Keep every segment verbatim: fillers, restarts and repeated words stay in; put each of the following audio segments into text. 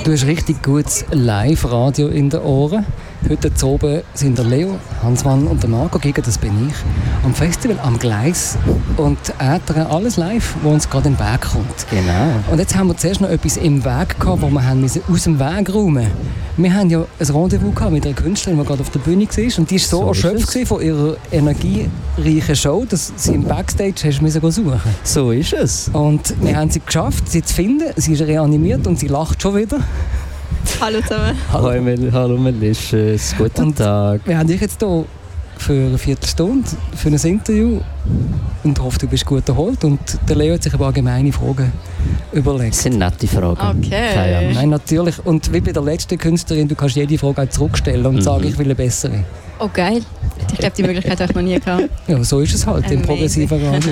Du hast richtig gutes Live-Radio in den Ohren. Heute oben sind der Leo, Hansmann und der Marco, gegen das bin ich, am Festival am Gleis und ätern alles live, was uns gerade im Weg kommt. Genau. Und jetzt haben wir zuerst noch etwas im Weg gehabt, wo wir haben müssen aus dem Weg räumen. Wir haben ja ein Rendezvous gehabt mit einer Künstlerin, die gerade auf der Bühne war und die war so, so erschöpft von ihrer energiereichen Show, dass sie im Backstage hast müssen suchen. So ist es. Und wir haben sie geschafft, sie zu finden. Sie ist reanimiert und sie lacht schon wieder. Hallo zusammen. Hallo, Mel- Hallo Melicious, guten und Tag. Wir haben dich jetzt hier für eine Viertelstunde für ein Interview und hoffe, du bist gut erholt. Und der Leo hat sich ein paar gemeine Fragen überlegt. Das sind nette Fragen. Okay. Nein, natürlich. Und wie bei der letzten Künstlerin, du kannst jede Frage auch zurückstellen und mhm. sagen, ich will eine bessere. Oh geil. Ich glaube, die Möglichkeit habe ich noch nie gehabt. Ja, so ist es halt Amazing. Im progressiven Radio.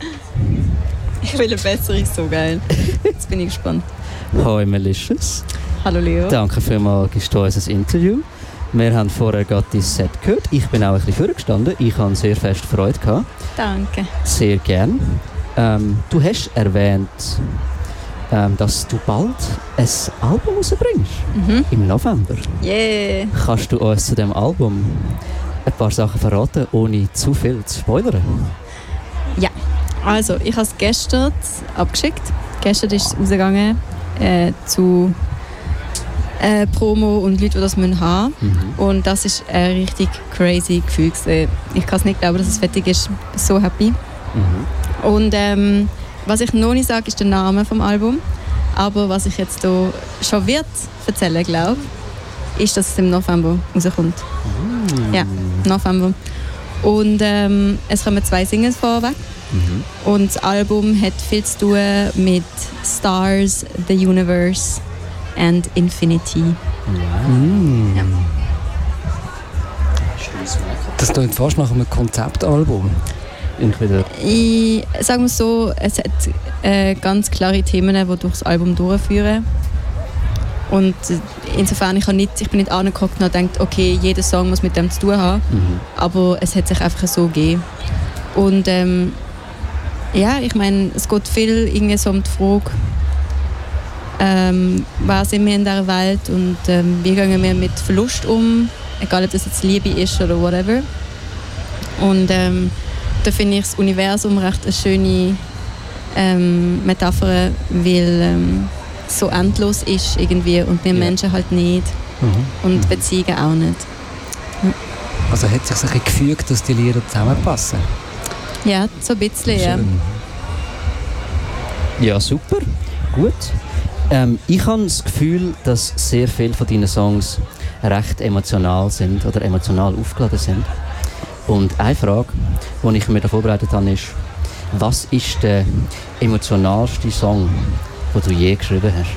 Ich will eine bessere, so geil. Jetzt bin ich gespannt. Hallo Melicious. Hallo Leo. Danke vielmals, gibst du uns ein Interview. Wir haben vorher gerade dein Set gehört. Ich bin auch ein bisschen vorgestanden. Ich hatte sehr fest Freude gehabt. Danke. Sehr gern. Ähm, du hast erwähnt, ähm, dass du bald ein Album rausbringst. Mhm. Im November. Yeah. Kannst du uns zu diesem Album ein paar Sachen verraten, ohne zu viel zu spoilern? Ja. Also, ich habe es gestern abgeschickt. Gestern ist es rausgegangen äh, zu Äh, Promo und Leute, die das haben müssen. Mhm. Und das ist ein richtig crazy Gefühl gewesen. Ich kann es nicht glauben, dass es fertig ist. Ich bin so happy. Mhm. Und ähm, was ich noch nicht sage, ist der Name des Albums. Aber was ich jetzt hier schon wird erzählen, glaube ist, dass es im November rauskommt. Mhm. Ja, November. Und ähm, es kommen zwei Singles vorweg. Mhm. Und das Album hat viel zu tun mit Stars, the Universe and Infinity. Wow. Mm. Ja. Das klingt fast nach einem Konzeptalbum. Ich sage mal so, es hat äh, ganz klare Themen, die durch das Album durchführen. Und insofern, ich, nicht, ich bin nicht angeguckt und habe gedacht, okay, jeder Song muss mit dem zu tun haben. Mhm. Aber es hat sich einfach so gegeben. Und ähm, ja, ich meine, es geht viel irgendwie so um die Frage, Ähm, wer sind wir in dieser Welt und ähm, wie gehen wir mit Verlust um, egal ob das jetzt Liebe ist oder whatever. Und ähm, da finde ich das Universum recht eine schöne ähm, Metapher, weil ähm, es so endlos ist irgendwie und wir ja. Menschen halt nicht mhm. und mhm. Beziehungen auch nicht. Ja. Also hat es sich ein bisschen gefügt, dass die Lieder zusammenpassen? Ja, so ein bisschen, ja. Ja, super, gut. Ähm, ich habe das Gefühl, dass sehr viele von deinen Songs recht emotional sind oder emotional aufgeladen sind. Und eine Frage, die ich mir da vorbereitet habe, ist, was ist der emotionalste Song, den du je geschrieben hast?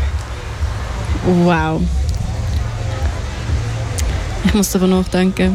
Wow. Ich muss darüber nachdenken.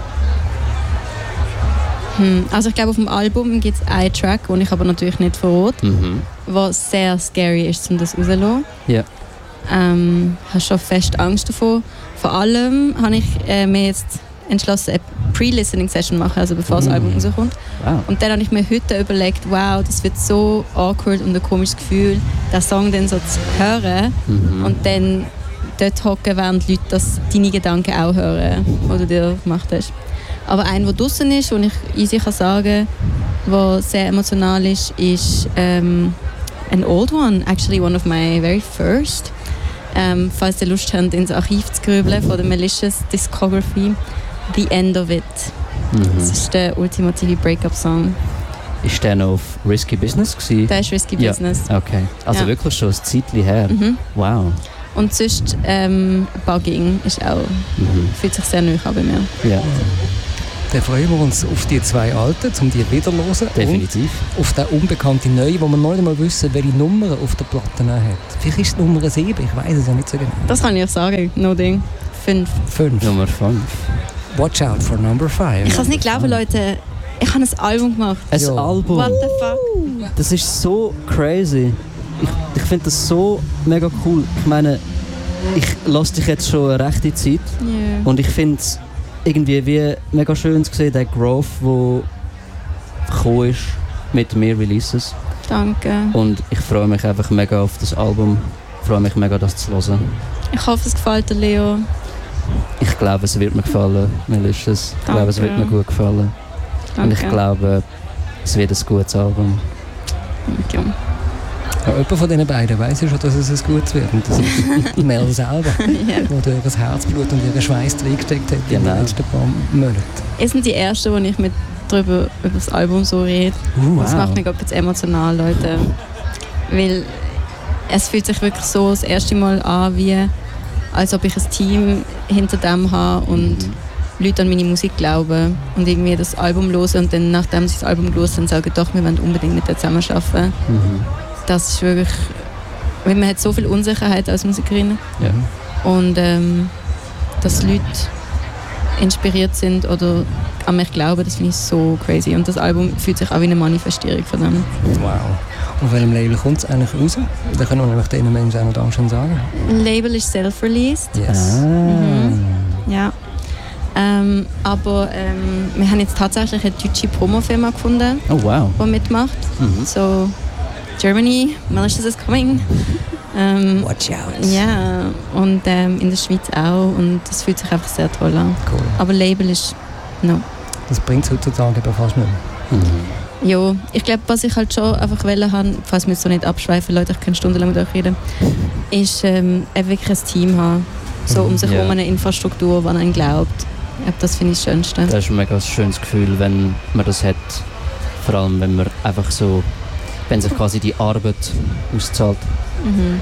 Hm. Also ich glaube, auf dem Album gibt es einen Track, den ich aber natürlich nicht verrate, mhm. was sehr scary ist, um das rauszulassen. Yeah. Ähm, ich habe schon fest Angst davor. Vor allem habe ich äh, mir jetzt entschlossen, eine Pre-Listening-Session zu machen, also bevor das mm. Album rauskommt. Wow. Und dann habe ich mir heute überlegt, wow, das wird so awkward und ein komisches Gefühl, den Song dann so zu hören mhm. und dann dort hocken, während die Leute das, deine Gedanken auch hören, die du dir gemacht hast. Aber ein, der draussen ist und ich easy kann sagen, der sehr emotional ist, ist ähm, an old one, actually one of my very first. Ähm, falls ihr Lust habt, ins Archiv zu grübeln von der Melicious Discography, The End of It. Mhm. Das ist der ultimative Breakup-Song. Ist der noch auf Risky Business gewesen? Der ist Risky ja. Business. Okay, also ja. wirklich schon ein Zeitchen her. Mhm. Wow. Und sonst ähm, Bugging ist auch, mhm. fühlt sich sehr neu an bei mir. Ja. Dann freuen wir uns auf die zwei Alten, um die wieder zu hören. Definitiv. Und auf den unbekannten Neuen, wo wir noch nicht mal wissen, welche Nummer auf der Platte hat. Vielleicht ist es Nummer sieben, ich weiß es ja nicht so genau. Das kann ich auch sagen, no Ding. Fünf. Fünf. Nummer fünf. Watch out for number five. Ich kann es nicht glauben, Leute. Ich habe ein Album gemacht. Ein ja. Album? What the fuck? Das ist so crazy. Ich, ich finde das so mega cool. Ich meine, ich lasse dich jetzt schon eine rechte Zeit. Yeah. Und ich finde es irgendwie wie mega schön zu sehen, der Growth, der gekommen ist mit mehr Releases. Danke. Und ich freue mich einfach mega auf das Album freue mich mega, das zu hören. Ich hoffe, es gefällt dir, Leo. Ich glaube, es wird mir gefallen, Melicious. Ich glaube, es wird mir gut gefallen. Danke. Und ich glaube, es wird ein gutes Album. Danke. Ja, jemand von diesen beiden weiss ja schon, dass es ein gutes wird. Und das ist Mel selber, Ja. die durch das Herzblut und ihren Schweiß reingesteckt hat in Genau. den letzten paar Monaten. Es sind die ersten, wo ich mit drüber über das Album so rede. Uh, Das macht mich jetzt emotional, Leute. Weil es fühlt sich wirklich so das erste Mal an, wie als ob ich ein Team hinter dem habe und Leute an meine Musik glauben und irgendwie das Album hören und dann, nachdem sie das Album hören, dann sagen, doch, wir wollen unbedingt mit dir zusammenarbeiten. Mhm. Das ist wirklich... Weil man hat so viel Unsicherheit als Musikerin. Ja. Und ähm, dass Leute inspiriert sind oder an mich glauben, das finde ich so crazy. Und das Album fühlt sich auch wie eine Manifestierung von dem. Wow. Und auf welchem Label kommt es eigentlich raus? Da können wir nämlich diesen Menschen auch noch dann schon sagen. Label ist self-released. Yes. Ah. Mhm. Ja. Ähm, aber ähm, wir haben jetzt tatsächlich eine deutsche Promo-Firma gefunden, Oh wow. die mitmacht. Mhm. So, Germany, Melicious is coming. Ähm, Watch out. ja, und ähm, in der Schweiz auch. Und das fühlt sich einfach sehr toll an. Cool. Aber Label ist no. Das bringt es heutzutage aber fast nicht mehr. Mhm. Ja, ich glaube, was ich halt schon einfach wollen habe, falls wir jetzt so nicht abschweifen, Leute, ich kann stundenlang mit euch reden, ist ähm, wirklich ein Team haben. So um sich Ja. herum eine Infrastruktur, die an einen glaubt. Ich glaube, das finde ich das Schönste. Das ist ein mega schönes Gefühl, wenn man das hat. Vor allem, wenn man einfach so, wenn sich quasi die Arbeit auszahlt. Mhm.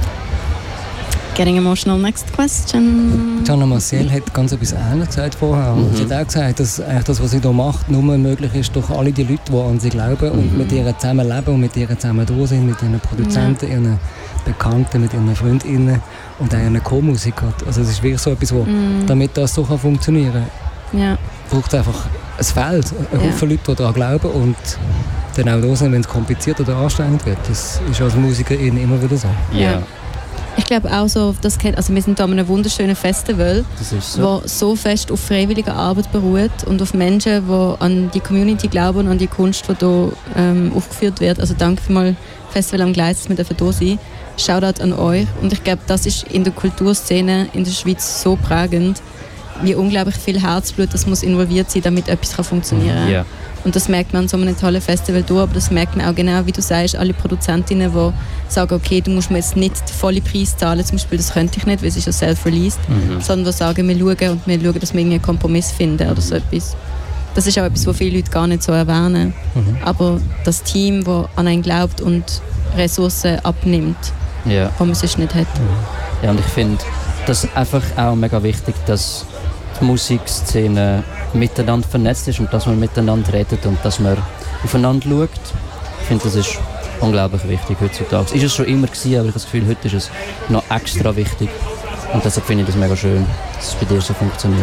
Getting emotional, next question. Gianna Maciel hat ganz etwas Ähnliches gesagt vorher. Mhm. Sie hat auch gesagt, dass eigentlich das, was sie hier macht, nur möglich ist durch alle die Leute, die an sie glauben und Mhm. mit ihr zusammen leben und mit ihr zusammen da sind, mit ihren Produzenten, ihren Bekannten, mit ihren Freundinnen und auch ihren Co-Musikern. Also es ist wirklich so etwas, wo, Mhm. damit das so kann funktionieren kann, Ja. braucht es einfach ein Feld, ein Ja. Haufen Leute, die daran glauben und dann auch da sind, wenn es kompliziert oder anstrengend wird. Das ist als Musikerin immer wieder so. Ja. Ich glaube auch so, das kennt, also wir sind da an einem wunderschönen Festival, Das ist so. wo so fest auf freiwilliger Arbeit beruht und auf Menschen, die an die Community glauben und an die Kunst, die hier ähm, aufgeführt wird. Also danke vielmals Festival am Gleis, dass wir dürfen hier sein. Shoutout an euch. Und ich glaube, das ist in der Kulturszene in der Schweiz so prägend, wie unglaublich viel Herzblut das muss involviert sein, damit etwas kann funktionieren kann. Ja. Und das merkt man an so einem tollen Festival durch, aber das merkt man auch genau, wie du sagst, alle Produzentinnen, die sagen, okay, du musst mir jetzt nicht den vollen Preis zahlen, zum Beispiel, das könnte ich nicht, weil es ist ja self-released, Mhm. sondern die sagen, wir schauen und wir schauen, dass wir einen Kompromiss finden oder so etwas. Das ist auch etwas, was viele Leute gar nicht so erwähnen. Mhm. Aber das Team, das an einen glaubt und Ressourcen abnimmt, Ja. die man sonst nicht hat. Ja, und ich finde das einfach auch mega wichtig, dass die Musikszene miteinander vernetzt ist und dass man miteinander redet und dass man aufeinander schaut. Ich finde, das ist unglaublich wichtig heutzutage. Ist es schon immer gewesen, aber ich habe das Gefühl, heute ist es noch extra wichtig. Und deshalb finde ich das mega schön, dass es bei dir so funktioniert.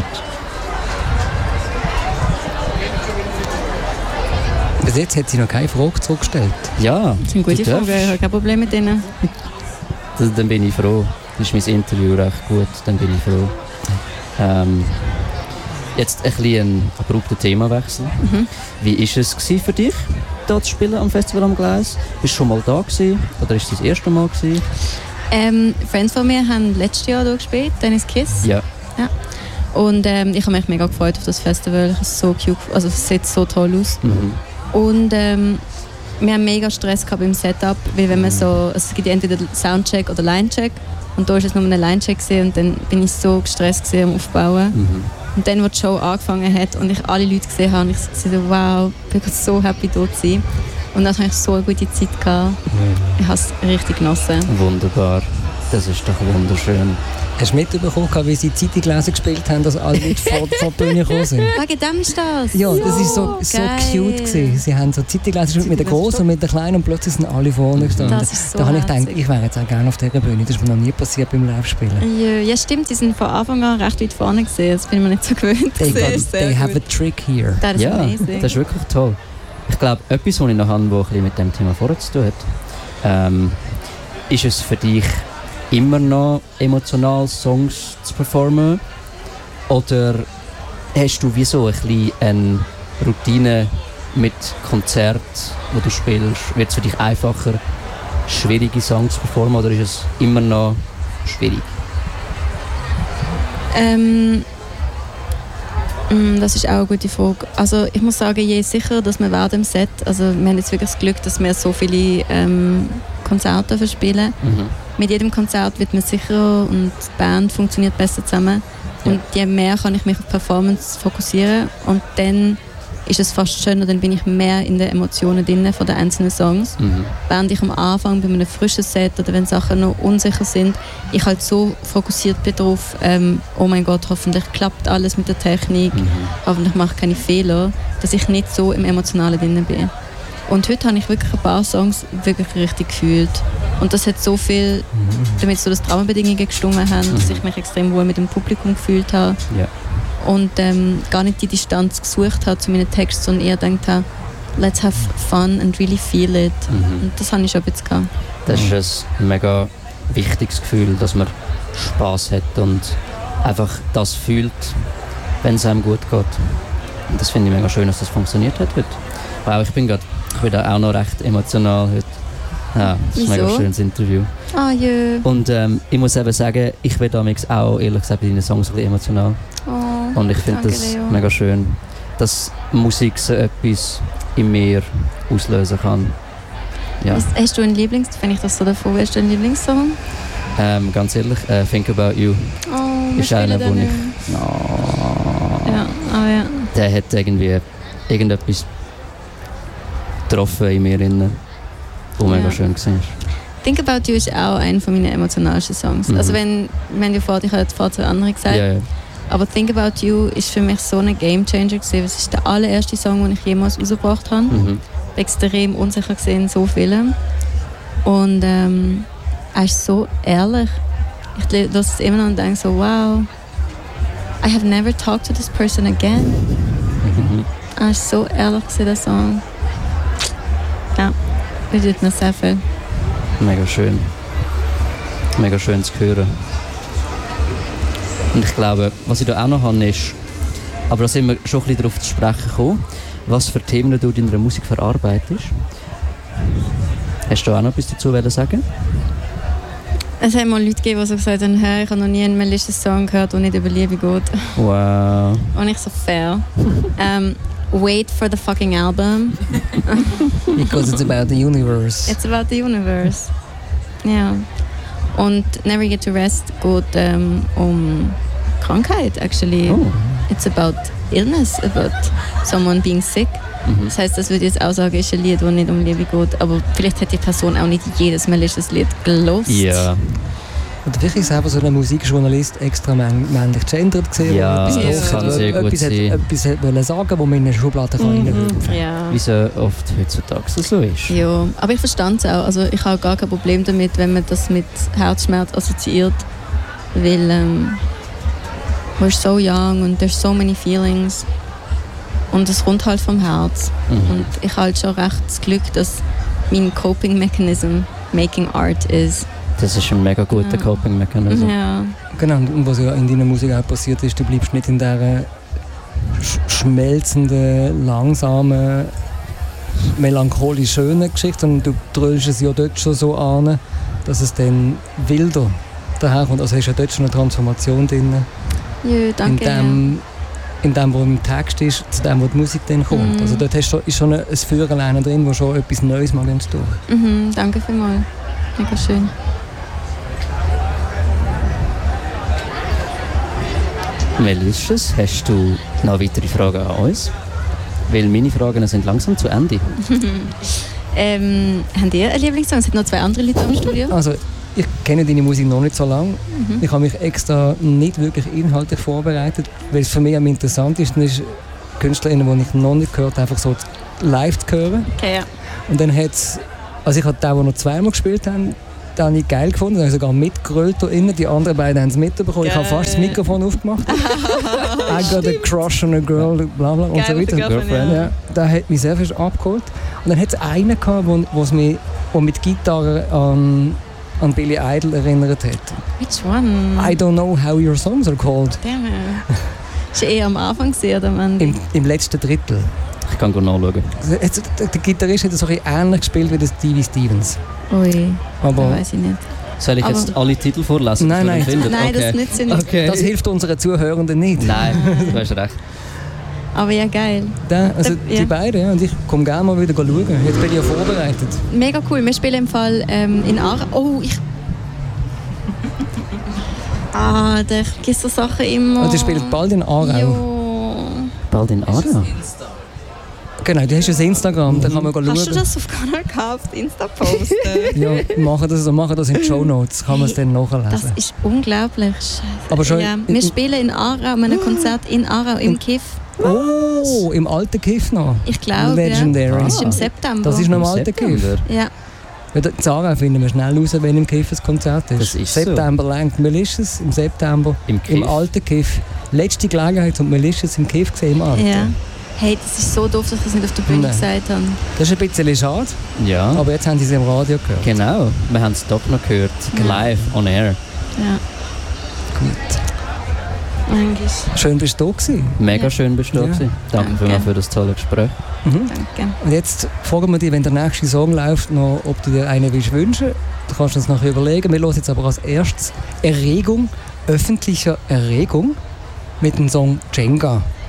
Bis jetzt hat sie noch keine Frage zurückgestellt. Ja, Das sind gute du Fragen, darfst. ich habe kein Problem mit denen. Das, dann bin ich froh. Das ist mein Interview recht gut, dann bin ich froh. Ähm, jetzt ein bisschen ein abrupter Themawechsel. Mhm. Wie war es gewesen für dich, hier zu spielen am Festival am Gleis? Bist du schon mal da gewesen? Oder ist es das erste Mal gewesen? Ähm, Friends von mir haben letztes Jahr hier gespielt, Dennis Kiss. Ja. Und ähm, ich habe mich mega gefreut auf das Festival. Ich es so cute, also es sieht so toll aus. Mhm. Und ähm, wir haben mega Stress gehabt beim Setup, weil wenn man so, also es gibt entweder Soundcheck oder Linecheck und da war es nur ein Linecheck und dann bin ich so gestresst gewesen am Aufbauen. Mhm. Und dann, als die Show angefangen hat und ich alle Leute gesehen habe, ich so, wow, ich bin so happy dort zu sein. Und dann hatte ich so eine gute Zeit gehabt. Ich habe es richtig genossen. Wunderbar. Das ist doch wunderschön. Hast du mitbekommen, wie sie Zeitunglesen gespielt haben, dass alle Leute vor, vor die Bühne gekommen sind? Wegen dem ist das? Ja, das war so, so geil. cute gewesen. Sie haben so Zeitunglesen mit den Großen und mit den Kleinen und plötzlich sind alle vorne gestanden. Das ist so da habe ich gedacht, herzig. ich wäre jetzt auch gerne auf dieser Bühne. Das ist mir noch nie passiert beim Live-Spielen. Ja, ja, stimmt, die sind von Anfang an recht weit vorne gesehen. Das bin ich mir nicht so gewöhnt. They, gewesen. got, Sehr they have a gut. trick here. Das ist Ja, amazing. das ist wirklich toll. Ich glaube, etwas, was ich noch habe, was ein bisschen mit dem Thema vorher zu tun hat, ähm, ist es für dich immer noch emotional Songs zu performen? Oder hast du wie so ein bisschen eine Routine mit Konzerten, wo du spielst? Wird es für dich einfacher, schwierige Songs zu performen oder ist es immer noch schwierig? Ähm, das ist auch eine gute Frage. Also ich muss sagen, je sicher, dass wir während dem Set, also wir haben jetzt wirklich das Glück, dass wir so viele ähm, Konzerte verspielen. Mhm. Mit jedem Konzert wird man sicherer und die Band funktioniert besser zusammen. Ja. Und je mehr kann ich mich auf Performance fokussieren und dann ist es fast schöner, dann bin ich mehr in den Emotionen drin von den einzelnen Songs. Mhm. Während ich am Anfang bei einem frischen Set oder wenn Sachen noch unsicher sind, ich halt so fokussiert bin darauf, ähm, oh mein Gott, hoffentlich klappt alles mit der Technik, mhm. hoffentlich mache ich keine Fehler, dass ich nicht so im Emotionalen drin bin. Und heute habe ich wirklich ein paar Songs wirklich richtig gefühlt. Und das hat so viel, damit so das Rahmenbedingungen gestimmt haben, mhm. dass ich mich extrem wohl mit dem Publikum gefühlt habe. Ja. Und ähm, gar nicht die Distanz gesucht habe zu meinen Texten, sondern eher gedacht habe, let's have fun and really feel it. Mhm. Und das habe ich schon ein bisschen gehabt. Das ist ein mega wichtiges Gefühl, dass man Spass hat und einfach das fühlt, wenn es einem gut geht. Und das finde ich mega schön, dass das funktioniert hat heute. Wow, ich bin gerade ich bin auch noch recht emotional heute. Ja, das ist ein mega schönes Interview. Ah, ja. Und ähm, ich muss eben sagen, ich bin damals auch, ehrlich gesagt, bei deinen Songs ein bisschen emotional. Oh, und ich finde das Leo. mega schön, dass Musik so etwas in mir auslösen kann. Ja. Was, hast du einen Lieblings... Wenn ich das so davor, hast du einen Lieblingssong? Ähm, ganz ehrlich, äh, Think About You. Oh, ist einer, wo ich... Oh. Ja, oh ja. Der hat irgendwie irgendetwas getroffen in mir drin, wo mega ja. schön war. Think About You ist auch einer meiner emotionalsten Songs. Mhm. Also wenn, wenn du vorher, ich habe jetzt vorher zwei andere gesagt, ja, ja. aber Think About You ist für mich so ein Gamechanger gewesen. Es ist der allererste Song, den ich jemals rausgebracht habe. Mhm. Extrem unsicher gesehen, so viele. Und ähm, er ist so ehrlich. Ich höre es immer noch und denke so, wow, I have never talked to this person again. Mhm. Er ist so ehrlich gewesen, der Song. Ja, bedeutet mir sehr viel. Mega schön. Mega schön zu hören. Und ich glaube, was ich da auch noch habe, ist, aber da sind wir schon ein bisschen darauf zu sprechen gekommen, was für Themen du in deiner Musik verarbeitest. Hast du auch noch etwas dazu sagen? Es haben mal Leute gegeben, die so gesagt haben, hey, ich habe noch nie einen Melissa-Song gehört, der nicht über Liebe geht. Wow. Und ich so, fair. um, wait for the fucking album. Because it's about the universe. It's about the universe. Ja. Yeah. Und Never Get to Rest geht ähm, um Krankheit, actually. Oh. It's about illness, about someone being sick. Mhm. Das heisst, das würde ich jetzt auch sagen, ist ein Lied, das nicht um Liebe geht. Aber vielleicht hat die Person auch nicht jedes Melisches Lied gelost. Ja. Oder vielleicht ist einfach so ein Musikjournalist extra männlich gendert gesehen, ja, etwas, das kann sehr gut etwas, sein. hat, etwas hat wollen sagen, wo man in eine Schublade kann mhm. reinwürfen. Ja. Wie so oft heutzutage so ist. Ja, aber ich verstand es auch. Also ich habe gar kein Problem damit, wenn man das mit Herzschmerz assoziiert, weil ähm, we're so young and there's so many feelings und es kommt halt vom Herz. Mhm. Und ich habe halt schon recht das Glück, dass mein Coping Mechanism making art ist. Das ist ein mega guter ja. Coping-Mechanismus. Ja. Genau, und was ja in deiner Musik auch passiert ist, du bleibst nicht in dieser sch- schmelzenden, langsamen, melancholisch schönen Geschichte, sondern du dröhlst es ja dort schon so an, dass es dann wilder daherkommt. Also ist ja dort schon eine Transformation drin. Ja, danke. In dem, in dem, was im Text ist, zu dem, wo die Musik dann kommt. Mm. Also dort hast du, ist schon ein Feuerlein drin, wo schon etwas Neues mal entsteht. Mhm, danke vielmals. Mega schön. Melissa, hast du noch weitere Fragen an uns? Weil meine Fragen sind langsam zu Ende. ähm, habt ihr einen Lieblingssong? Es hat noch zwei andere Leute im Studio. Also, ich kenne deine Musik noch nicht so lange. Mhm. Ich habe mich extra nicht wirklich inhaltlich vorbereitet, weil es für mich am interessantesten ist, KünstlerInnen, die ich noch nicht gehört habe, einfach so live zu hören. Okay, ja. Und dann hat es, also ich habe die, die noch zweimal gespielt haben, das habe ich geil gefunden. Ich habe sogar mitgerollt da innen. Die anderen beiden haben es mitbekommen. Ich habe fast das Mikrofon aufgemacht. I got a crush on a girl, bla bla und so weiter. Girlfriend, ja. Ja, das hat mich sehr viel abgeholt. Und dann hat es einen gehabt, wo, wo's mich, wo mit Gitarre an, an Billy Idol erinnert hat. Which one? I don't know how your songs are called. Damn it. Ist eher am Anfang gesehen oder am Ende? Im, Im letzten Drittel. Ich kann gut nachschauen. Jetzt, der Gitarrist hat so ein bisschen ähnlich gespielt wie der Stevie Stevens. Ui, aber das weiß ich nicht. Soll ich jetzt aber alle Titel vorlesen? Nein, nein. Nein, okay. das nützt nicht. Okay. Das hilft unseren Zuhörenden nicht. Nein, du hast recht. Aber ja, geil. Da, also ja. die beiden, ja, und ich komme gerne mal wieder schauen. Jetzt bin ich ja vorbereitet. Mega cool. Wir spielen im Fall ähm, in Aarau. Oh, ich... Ah, der gibt so Sachen immer. Und die spielt bald in Aarau. Jo. Bald in Aarau? Genau, du hast ja das Instagram, da kann man schauen. Hast du das auf Kanal K auf Insta posten? Ja, machen das, machen das in die Shownotes, kann man es dann nachlesen. Das ist unglaublich. Scheiße. Aber schon ja, wir spielen in Aarau, einem Konzert in Aarau im Kiff. Oh, im alten Kiff noch? Ich glaube, Legendary. ja. Das ist im September. Das ist noch im alten Kiff? Ja. Ja, in Aarau finden wir schnell raus, wenn im Kiff ein Konzert ist. Das ist September so. Längt Malicious, im September im, Kiff. im alten Kiff. Letzte Gelegenheit, um Malicious im Kiff gesehen im Alten. Ja. Hey, das ist so doof, dass ich das nicht auf der Bühne Nein. gesagt habe. Das ist ein bisschen schade, ja. aber jetzt haben sie es im Radio gehört. Genau, wir haben es doch noch gehört, ja. live, on air. Ja. Gut. Manchmal. Schön, bist du da gewesen. Mega ja. schön bist du da gewesen. Danke, Danke. Für, für das tolle Gespräch. Mhm. Danke. Und jetzt fragen wir dich, wenn der nächste Song läuft, noch, ob du dir einen willst wünschen. Du kannst uns nachher überlegen. Wir hören jetzt aber als erstes Erregung, öffentlicher Erregung mit dem Song Jenga.